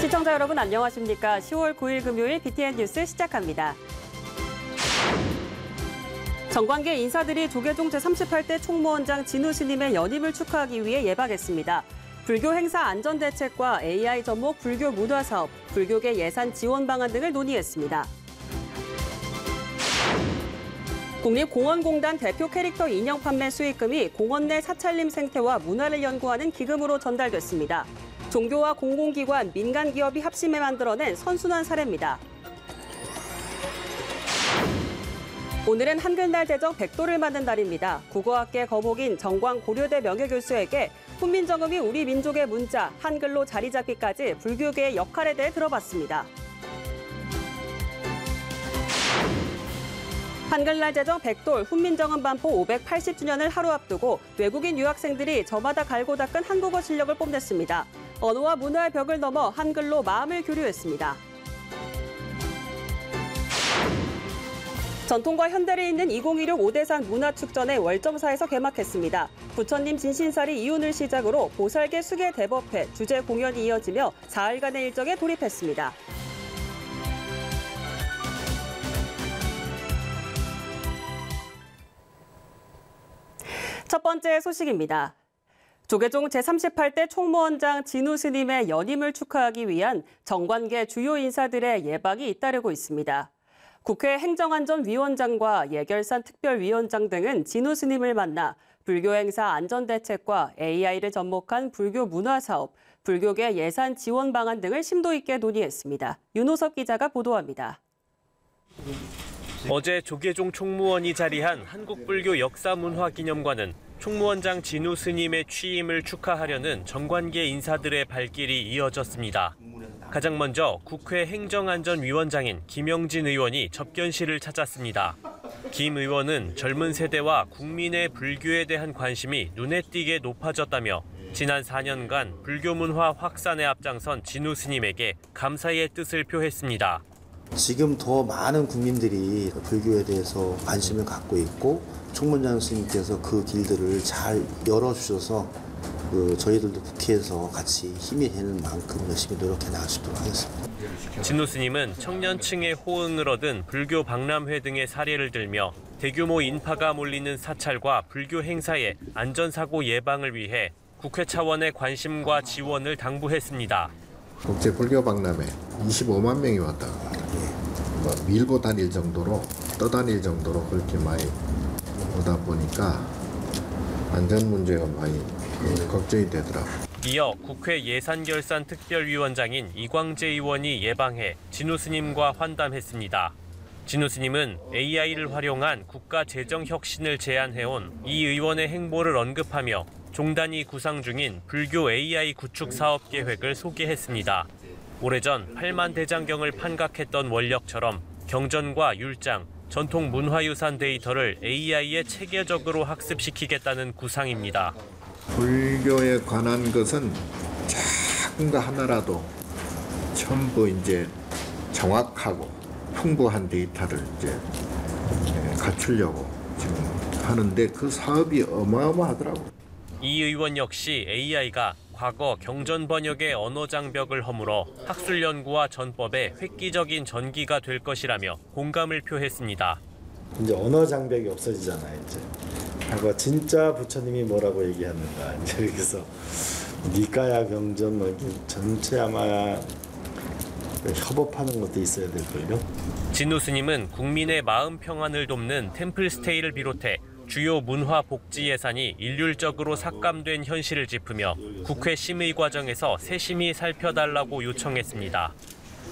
시청자 여러분 안녕하십니까? 10월 9일 금요일 BTN 뉴스 시작합니다. 정관계 인사들이 조계종 제38대 총무원장 진우 스님의 연임을 축하하기 위해 예방했습니다. 불교 행사 안전대책과 AI 접목 불교 문화사업, 불교계 예산 지원 방안 등을 논의했습니다. 국립공원공단 대표 캐릭터 인형 판매 수익금이 공원 내 사찰림 생태와 문화를 연구하는 기금으로 전달됐습니다. 종교와 공공기관, 민간기업이 합심해 만들어낸 선순환 사례입니다. 오늘은 한글날 대정 100도를 맞는 날입니다. 국어학계 거목인 정광 고려대 명예교수에게 훈민정음이 우리 민족의 문자, 한글로 자리 잡기까지 불교계의 역할에 대해 들어봤습니다. 한글날 제정 100돌 훈민정음 반포 580주년을 하루 앞두고 외국인 유학생들이 저마다 갈고 닦은 한국어 실력을 뽐냈습니다. 언어와 문화의 벽을 넘어 한글로 마음을 교류했습니다. 전통과 현대를 잇는 2016 오대산 문화축전의 월점사에서 개막했습니다. 부처님 진신살이 이윤을 시작으로 보살계 수계 대법회, 주제 공연이 이어지며 사흘간의 일정에 돌입했습니다. 첫 번째 소식입니다. 조계종 제38대 총무원장 진우 스님의 연임을 축하하기 위한 정관계 주요 인사들의 예방이 잇따르고 있습니다. 국회 행정안전위원장과 예결산 특별위원장 등은 진우 스님을 만나 불교 행사 안전대책과 AI를 접목한 불교 문화사업, 불교계 예산 지원 방안 등을 심도 있게 논의했습니다. 윤호섭 기자가 보도합니다. 어제 조계종 총무원이 자리한 한국불교 역사문화기념관은 총무원장 진우 스님의 취임을 축하하려는 정관계 인사들의 발길이 이어졌습니다. 가장 먼저 국회 행정안전위원장인 김영진 의원이 접견실을 찾았습니다. 김 의원은 젊은 세대와 국민의 불교에 대한 관심이 눈에 띄게 높아졌다며 지난 4년간 불교 문화 확산에 앞장선 진우 스님에게 감사의 뜻을 표했습니다. 지금 더 많은 국민들이 불교에 대해서 관심을 갖고 있고 총무원장 스님께서 그 길들을 잘 열어주셔서 저희들도 국회에서 같이 힘이 되는 만큼 열심히 노력해 나갈 수 있도록 하겠습니다. 진우 스님은 청년층의 호응을 얻은 불교 박람회 등의 사례를 들며 대규모 인파가 몰리는 사찰과 불교 행사의 안전사고 예방을 위해 국회 차원의 관심과 지원을 당부했습니다. 국제 불교 박람회 25만 명이 왔다가 밀고 다닐 정도로 떠다닐 정도로 그렇게 많이 오다 보니까 안전 문제가 많이 걱정이 되더라고요. 이어 국회 예산결산 특별위원장인 이광재 의원이 예방해 진우 스님과 환담했습니다. 진우 스님은 AI를 활용한 국가 재정 혁신을 제안해온 이 의원의 행보를 언급하며 종단이 구상 중인 불교 AI 구축 사업 계획을 소개했습니다. 오래전 8만 대장경을 판각했던 원력처럼 경전과 율장, 전통 문화유산 데이터를 AI에 체계적으로 학습시키겠다는 구상입니다. 불교에 관한 것은 작은 거 하나라도 전부 이제 정확하고 풍부한 데이터를 이제 갖추려고 지금 하는데 그 사업이 어마어마하더라고요. 이 의원 역시 AI가 과거 경전 번역의 언어 장벽을 허물어 학술 연구와 전법에 획기적인 전기가 될 것이라며 공감을 표했습니다. 이제 언어 장벽이 없어지잖아요. 이제 과거 진짜 부처님이 뭐라고 얘기하는가 이제 여기서 니까야 경전 뭐 전체 아마 협업하는 것도 있어야 될걸요. 진우 스님은 국민의 마음 평안을 돕는 템플스테이를 비롯해 주요 문화 복지 예산이 일률적으로 삭감된 현실을 짚으며 국회 심의 과정에서 세심히 살펴달라고 요청했습니다.